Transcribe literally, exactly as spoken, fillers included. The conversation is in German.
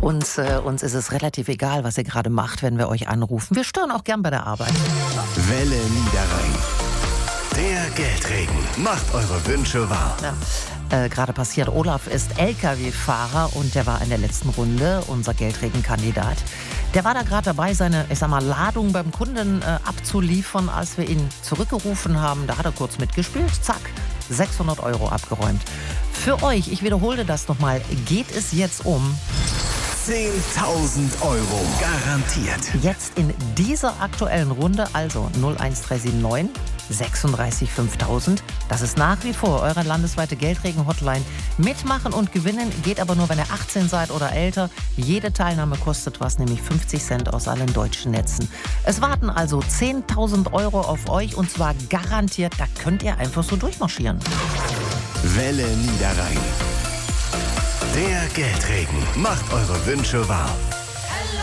Uns, äh, uns ist es relativ egal, was ihr gerade macht, wenn wir euch anrufen. Wir stören auch gern bei der Arbeit. Welle Niederrhein. Der Geldregen macht eure Wünsche wahr. Ja. Äh, gerade passiert. Olaf ist L K W-Fahrer und der war in der letzten Runde unser Geldregenkandidat. Der war da gerade dabei, seine, ich sag mal, Ladung beim Kunden äh, abzuliefern, als wir ihn zurückgerufen haben. Da hat er kurz mitgespielt. Zack, sechshundert Euro abgeräumt. Für euch, ich wiederhole das nochmal, geht es jetzt um zehntausend Euro garantiert. Jetzt in dieser aktuellen Runde, also null eins drei sieben neun sechsunddreißig fünftausend. Das ist nach wie vor eure landesweite Geldregen-Hotline. Mitmachen und gewinnen geht aber nur, wenn ihr achtzehn seid oder älter. Jede Teilnahme kostet was, nämlich fünfzig Cent aus allen deutschen Netzen. Es warten also zehntausend Euro auf euch und zwar garantiert. Da könnt ihr einfach so durchmarschieren. Welle Niederrhein. Der Geldregen macht eure Wünsche wahr.